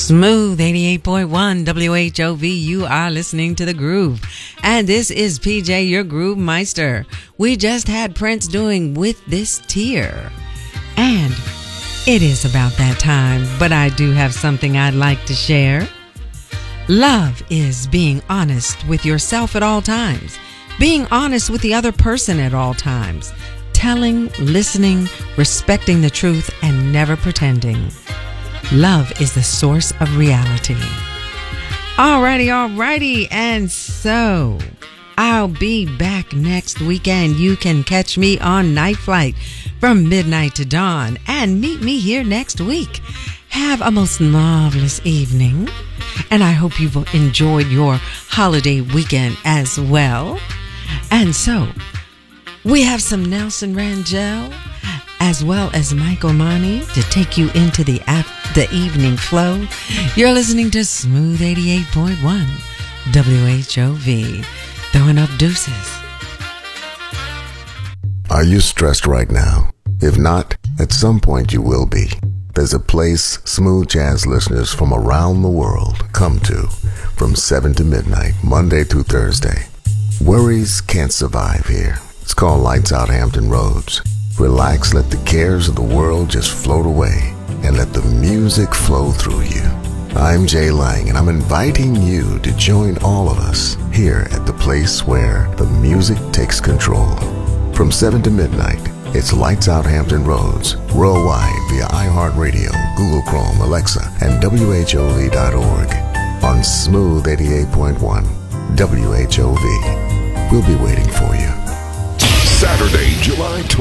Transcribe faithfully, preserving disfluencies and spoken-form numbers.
Smooth eighty-eight point one W H O V. You are listening to The Groove. And this is P J, your Groove Meister. We just had Prince doing With This Tear. And it is about that time, but I do have something I'd like to share. Love is being honest with yourself at all times, being honest with the other person at all times, telling, listening, respecting the truth, and never pretending. Love is the source of reality. Alrighty, alrighty, and so I'll be back next weekend. You can catch me on Night Flight from midnight to dawn and meet me here next week. Have a most marvelous evening, and I hope you've enjoyed your holiday weekend as well. And so, we have some Nelson Rangel as well as Michael Mani to take you into the af- the evening flow. You're listening to Smooth eighty-eight point one W H O V. Throwing up deuces. Are you stressed right now? If not, at some point you will be. There's a place smooth jazz listeners from around the world come to from seven to midnight, Monday through Thursday. Worries can't survive here. It's called Lights Out Hampton Roads. Relax, let the cares of the world just float away, and let the music flow through you. I'm Jay Lang, and I'm inviting you to join all of us here at the place where the music takes control. From seven to midnight, it's Lights Out Hampton Roads, worldwide via iHeartRadio, Google Chrome, Alexa, and W H O V dot org on Smooth eighty-eight point one W H O V. We'll be waiting for you. Saturday, July twelfth.